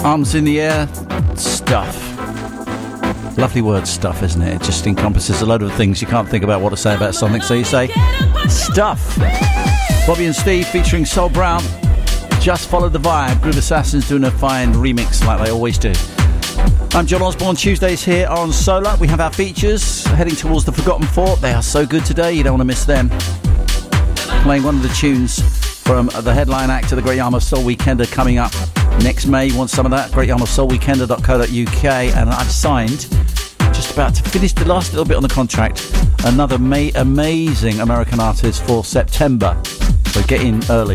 Arms in the air, stuff. Lovely word, stuff, isn't it? It just encompasses a load of things you can't think about what to say about something, so you say stuff. Bobby and Steve featuring Sol Brown. Just follow the vibe. Groove Assassins doing a fine remix like they always do. I'm John Osborne. Tuesdays here on Solar. We have our features heading towards the Forgotten Fort. They are so good today, you don't want to miss them. Playing one of the tunes from the headline act of the Great Yarmouth Soul Weekender coming up next May. You want some of that? greatyarmouthsoulweekender.co.uk. And I've signed, just about to finish the last little bit on the contract, another amazing American artist for September. So get in early.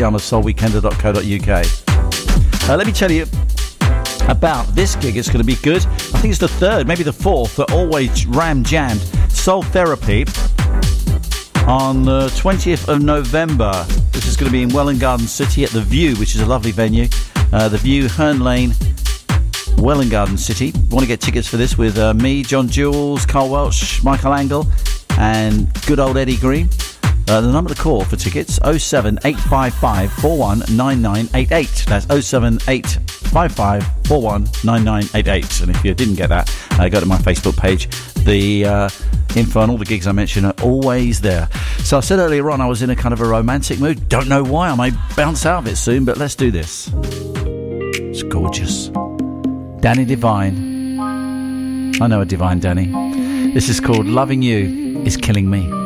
greatyarmouthsoulweekender.co.uk. Let me tell you about this gig. It's going to be good. I think it's the third, maybe the fourth, but always ram-jammed. Soul Therapy on the 20th of November. This is going to be in Welwyn Garden City at The View, which is a lovely venue. The View, Herne Lane, Welwyn Garden City. You want to get tickets for this with me, John Jules, Carl Welch, Michael Angle, and good old Eddie Green. The number to call for tickets, 07855 419988. That's 07855 419988. And if you didn't get that, go to my Facebook page. The info on all the gigs I mentioned are always there. So I said earlier on I was in a kind of a romantic mood. Don't know why. I may bounce out of it soon, but let's do this. It's gorgeous. Danny Divine. I know a Divine Danny. This is called Loving You Is Killing Me.